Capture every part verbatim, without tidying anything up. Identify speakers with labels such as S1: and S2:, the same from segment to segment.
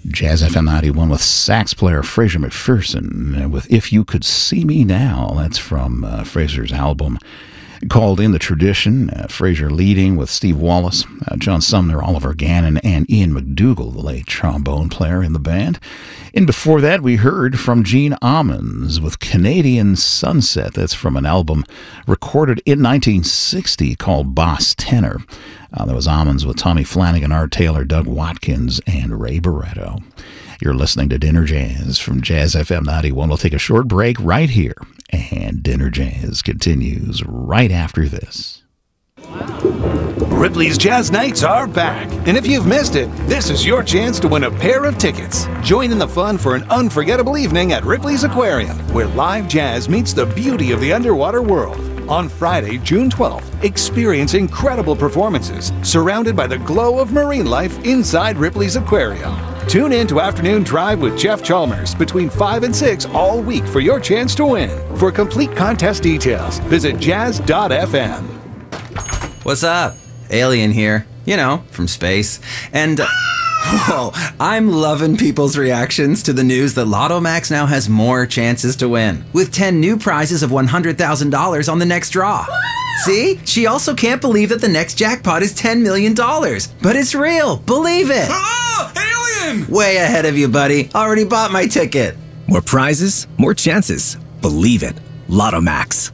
S1: Jazz F M ninety-one with sax player Fraser McPherson with If You Could See Me Now. That's from uh, Fraser's album called In the Tradition. Uh, Fraser leading with Steve Wallace, uh, John Sumner, Oliver Gannon, and Ian McDougall, the late trombone player in the band. And before that, we heard from Gene Ammons with Canadian Sunset. That's from an album recorded in nineteen sixty called Boss Tenor. Uh, that was Ammons with Tommy Flanagan, Art Taylor, Doug Watkins, and Ray Barretto. You're listening to Dinner Jazz from Jazz F M ninety-one. We'll take a short break right here, and Dinner Jazz continues right after this.
S2: Ripley's Jazz Nights are back, and if you've missed it, this is your chance to win a pair of tickets. Join in the fun for an unforgettable evening at Ripley's Aquarium, where live jazz meets the beauty of the underwater world. On Friday, June twelfth, experience incredible performances surrounded by the glow of marine life inside Ripley's Aquarium. Tune in to Afternoon Drive with Jeff Chalmers between five and six all week for your chance to win. For complete contest details, visit jazz dot f m.
S3: What's up? Alien here. You know, from space. And... Uh, whoa, I'm loving people's reactions to the news that Lotto Max now has more chances to win, with ten new prizes of one hundred thousand dollars on the next draw. See? She also can't believe that the next jackpot is ten million dollars. But it's real. Believe it.
S4: Ah, alien!
S3: Way ahead of you, buddy. Already bought my ticket.
S5: More prizes, more chances. Believe it. Lotto Max.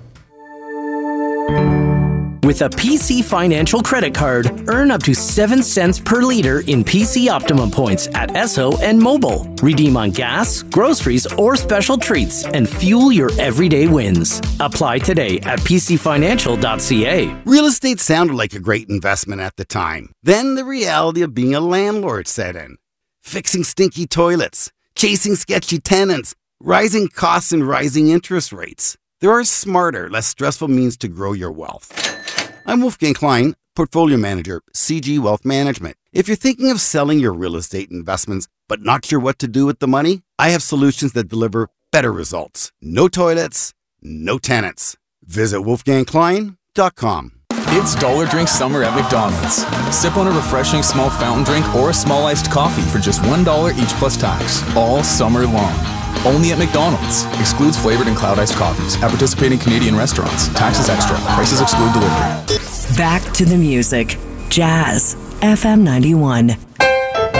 S6: With a P C Financial credit card, earn up to seven cents per liter in P C Optimum points at Esso and Mobile. Redeem on gas, groceries, or special treats and fuel your everyday wins. Apply today at p c financial dot c a.
S7: Real estate sounded like a great investment at the time. Then the reality of being a landlord set in. Fixing stinky toilets, chasing sketchy tenants, rising costs and rising interest rates. There are smarter, less stressful means to grow your wealth. I'm Wolfgang Klein, Portfolio Manager, C G Wealth Management. If you're thinking of selling your real estate investments but not sure what to do with the money, I have solutions that deliver better results. No toilets, no tenants. Visit wolfgang klein dot com.
S4: It's Dollar Drink Summer at McDonald's. Sip on a refreshing small fountain drink or a small iced coffee for just one dollar each plus tax, all summer long. Only at McDonald's. Excludes flavored and cloud iced coffees. At participating Canadian restaurants. Taxes extra. Prices exclude delivery.
S8: Back to the music. Jazz F M ninety-one.